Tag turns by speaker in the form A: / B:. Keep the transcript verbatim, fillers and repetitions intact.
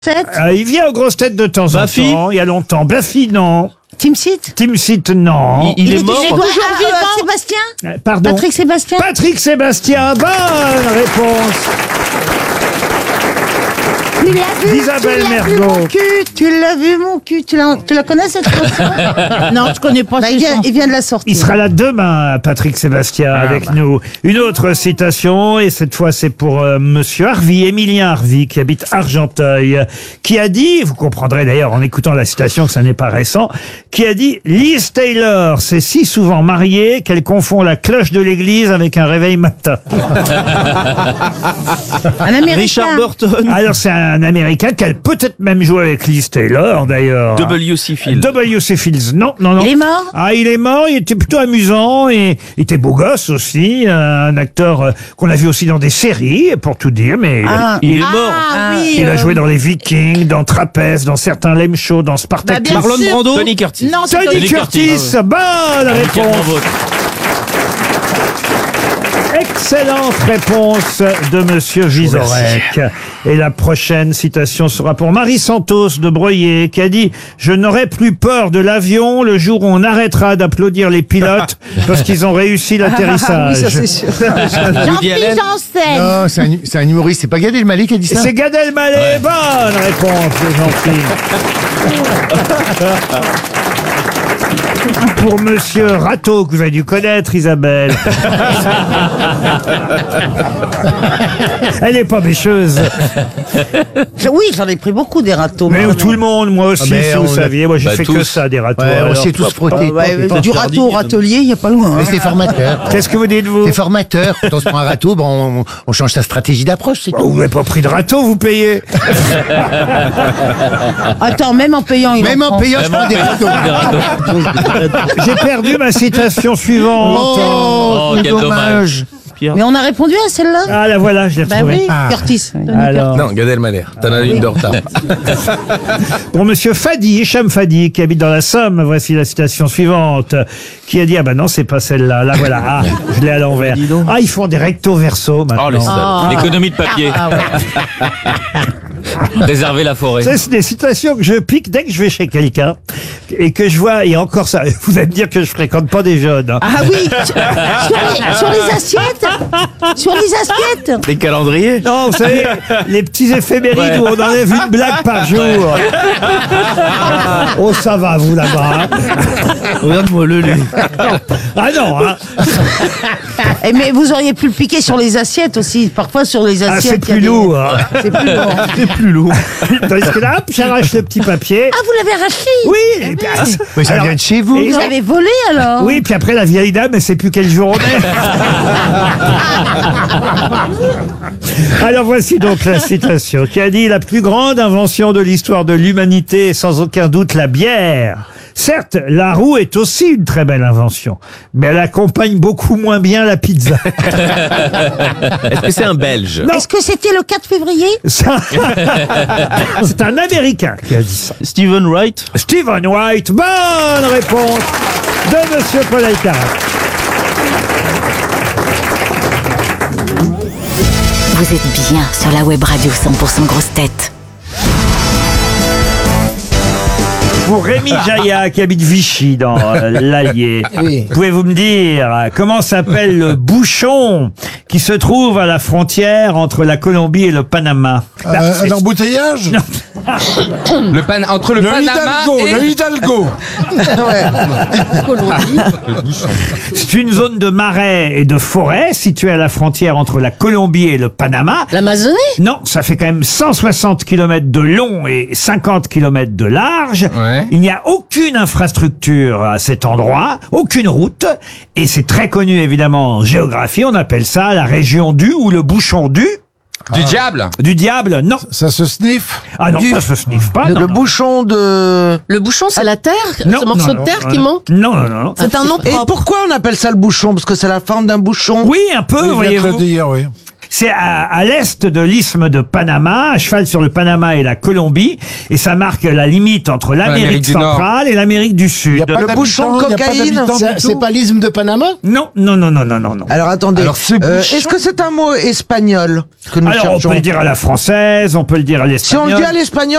A: Euh, il vient aux grosses têtes de temps
B: Baffy.
A: en temps, il y a longtemps. Baffy, non.
C: Team Seat.
A: Team Seat, non.
B: Il, il est
C: était
B: mort.
C: toujours vivant. Sébastien.
A: Euh, Pardon.
C: Patrick Sébastien.
A: Patrick Sébastien, bonne réponse.
C: Tu l'as vu,
A: Isabelle
C: tu l'as vu,
A: Mergo.
C: mon cul, tu l'as vu mon cul, tu la, tu la connais cette chanson? Non, je connais pas. Bah, il, vient, il vient de la sortir.
A: Il sera là demain, Patrick Sébastien, avec
B: bah.
A: nous. Une autre citation, et cette fois c'est pour euh, Monsieur Harvey, Émilien Harvey, qui habite Argenteuil, qui a dit, vous comprendrez d'ailleurs en écoutant la citation que ça n'est pas récent, qui a dit « Liz Taylor s'est si souvent mariée qu'elle confond la cloche de l'église avec un réveil matin. »
C: Un Américain.
B: Richard Burton.
A: Alors c'est un Américain qui a peut-être même joué avec Liz Taylor d'ailleurs.
B: W C Fields.
A: W C Fields, non, non, non.
C: Il est mort.
A: Ah, il est mort, il était plutôt amusant et il était beau gosse aussi, euh, un acteur euh, qu'on a vu aussi dans des séries, pour tout dire, mais
C: Ah.
B: Il est
C: Ah,
B: mort.
C: oui.
A: il a
C: euh,
A: joué dans les Vikings, dans Trapèze, dans certains Lame Show, dans Spartacus.
C: Bah, bien
B: Marlon
C: sûr.
B: Brando. Tony Curtis.
C: Non, c'est
A: Tony
B: Tony
A: Curtis,
B: Curtis.
A: bonne réponse. Excellente réponse de Monsieur Vizorek. Et la prochaine citation sera pour Marie Santos de Breuillé, qui a dit « Je n'aurai plus peur de l'avion le jour où on arrêtera d'applaudir les pilotes parce qu'ils ont réussi l'atterrissage. »
D: Oui, ça c'est sûr.
C: Jean-Philippe Janssen.
D: Non, c'est un, c'est un humoriste, c'est pas Gad Elmaleh qui a dit
A: Et
D: ça.
A: c'est Gad Elmaleh. Bonne réponse de Jean-Philippe. Pour Monsieur Rateau, que vous avez dû connaître, Isabelle. Elle n'est pas mécheuse.
C: Oui, j'en ai pris beaucoup des râteaux.
A: Mais
C: moi,
A: tout le monde, moi aussi,
D: Ah, mais
A: si vous
D: on a-
A: saviez. Moi, j'ai
B: Bah,
A: fait que
B: tous.
A: ça, des râteaux.
D: Ouais, on
A: alors.
D: s'est tous frottés.
C: Euh, ouais,
B: Pas
C: du
B: interdit.
C: râteau au râtelier, il n'y a pas loin.
D: Mais
C: Hein.
D: c'est formateur.
A: Qu'est-ce que vous dites, vous?
D: C'est formateur. Quand on se prend un râteau, ben on, on change sa stratégie d'approche, c'est
A: Bah,
D: tout.
A: vous n'avez pas pris de râteau, vous payez.
C: Attends, même en payant, il
D: Même
C: en
D: en
C: prend.
D: payant, je prends des râteaux.
A: J'ai perdu ma citation suivante.
D: Oh,
B: quel
D: quel
B: dommage.
D: dommage.
C: Mais on a répondu à celle-là.
A: Ah, la voilà, je l'ai
C: Bah
A: retrouvée.
C: oui,
D: Ah.
C: Curtis. Tony
A: Alors,
E: Non, Gad Elmaleh. T'en as une de retard.
A: pour Monsieur Fadi, Hicham Fadi, qui habite dans la Somme, voici la citation suivante, qui a dit, ah bah non, c'est pas celle-là, là voilà, ah, je l'ai à l'envers. Ah, ils font des recto verso maintenant.
B: Oh, les salauds. L'économie de papier. Réserver la forêt.
A: Ça, c'est des citations que je pique dès que je vais chez quelqu'un et que je vois, et encore ça, vous allez me dire que je fréquente pas des jeunes. hein.
C: Ah oui, sur les, sur les assiettes. Sur les assiettes.
B: Les calendriers.
A: Non, vous savez, les petits éphémérides
B: Ouais.
A: où on enlève une blague par jour. Oh, ça va, vous, là-bas. hein.
B: Regarde-moi le lait.
A: Ah non, hein.
C: Eh, mais vous auriez pu le piquer sur les assiettes aussi. Parfois, sur les
A: Ah,
C: assiettes.
A: c'est
C: il y a
A: plus
C: des-
A: lourd. hein.
C: C'est plus lourd.
B: C'est plus lourd.
A: Tandis que là, hop, j'arrache le petit papier.
C: Ah, vous l'avez arraché.
A: Oui, et puis, ah,
D: Mais ça
A: alors-
D: vient de chez vous.
A: et-
C: Vous avez volé alors.
A: oui, puis après la vieille dame, elle sait plus quel jour on est. Alors voici donc la citation qui a dit: la plus grande invention de l'histoire de l'humanité est sans aucun doute la bière. Certes, la roue est aussi une très belle invention, mais elle accompagne beaucoup moins bien la pizza.
B: Est-ce que c'est un Belge?
A: Non.
C: Est-ce que c'était le quatre février?
A: Ça- C'est un Américain qui a dit ça.
B: Stephen Wright.
A: Stephen White, bonne réponse de Monsieur Paul Alcarat.
F: Vous êtes bien sur la web radio cent pour cent grosse tête.
A: Pour Rémi Jaillat, qui habite Vichy, dans euh, l'Allier,
D: Oui.
A: pouvez-vous me dire euh, comment s'appelle le bouchon qui se trouve à la frontière entre la Colombie et le Panama?
G: Euh, un embouteillage.
E: Le pan, entre le,
G: Le
E: Panama
G: Hidalgo,
E: et...
G: le Hidalgo.
A: C'est une zone de marais et de forêt située à la frontière entre la Colombie et le Panama.
C: L'Amazonie?
A: Non, ça fait quand même cent soixante kilomètres de long et cinquante kilomètres de large.
E: Ouais.
A: Il n'y a aucune infrastructure à cet endroit, aucune route, et c'est très connu évidemment en géographie. On appelle ça la région du ou le bouchon du
E: Du diable.
A: du diable. Non,
G: Ça se sniffe.
A: ah non, ça se sniffe pas. non, non.
D: bouchon de...
H: Le bouchon, c'est la terre?
A: Non,
H: Ce morceau
A: non,
H: de
A: non,
H: terre
A: non,
H: qui
A: non.
H: manque?
A: Non, non, non.
H: C'est un nom
D: Et
H: propre.
D: pourquoi on appelle ça le bouchon? Parce que c'est la forme d'un bouchon.
A: Oui, un peu,
G: Oui, je viens de le
A: voyez-vous.
G: dire, oui.
A: C'est à, à l'est de l'isthme de Panama, à cheval sur le Panama et la Colombie, et ça marque la limite entre l'Amérique
E: L'Amérique du Nord.
A: centrale et l'Amérique du
G: Il
A: Sud.
G: y a pas
D: Le bouchon de
G: d'habitants, il y a pas
D: cocaïne,
G: d'habitants
D: c'est-
G: du tout.
D: c'est pas l'isthme de Panama?
A: Non, non, non, non, non, non, non.
D: Alors attendez,
E: Alors, ce
D: Euh,
E: bouchon-
D: est-ce que c'est un mot espagnol que nous
A: Alors, on
D: cherchons?
A: peut le dire à la française, on peut le dire à
D: Si on
A: l'espagnol.
D: le dit à l'espagnol,